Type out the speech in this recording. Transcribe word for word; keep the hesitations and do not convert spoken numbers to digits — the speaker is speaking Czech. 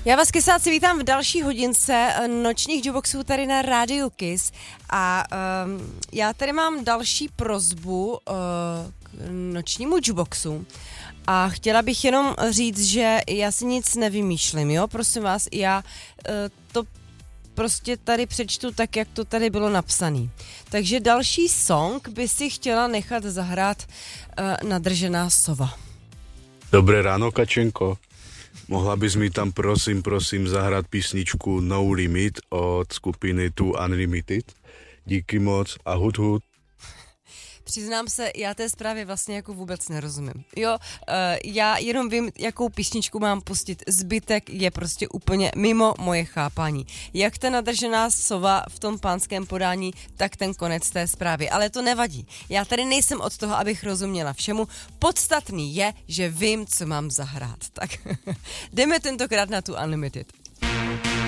Já vás, kysáci, vítám v další hodince nočních jukeboxů tady na Rádiu Kiss a um, já tady mám další prosbu uh, k nočnímu jukeboxu a chtěla bych jenom říct, že já si nic nevymýšlím, jo, prosím vás, já uh, to prostě tady přečtu tak, jak to tady bylo napsaný. Takže další song by si chtěla nechat zahrát uh, Nadržená sova. Dobré ráno, Kačenko. Mohla bys mi tam prosím, prosím zahrát písničku No Limit od skupiny Two Unlimited? Díky moc a hud hud. Přiznám se, já té zprávě vlastně jako vůbec nerozumím. Jo, uh, já jenom vím, jakou písničku mám pustit. Zbytek je prostě úplně mimo moje chápání. Jak ta nadržená sova v tom pánském podání, tak ten konec té zprávy. Ale to nevadí. Já tady nejsem od toho, abych rozuměla všemu. Podstatný je, že vím, co mám zahrát. Tak jdeme tentokrát na tu Unlimited.